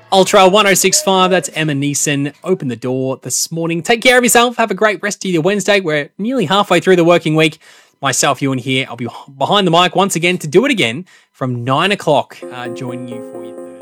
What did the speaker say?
Ultra 1065, that's Emma Neeson. Open the door this morning. Take care of yourself. Have a great rest of your Wednesday. We're nearly halfway through the working week. Myself, Ewan here. I'll be behind the mic once again to do it again from 9 o'clock, joining you for your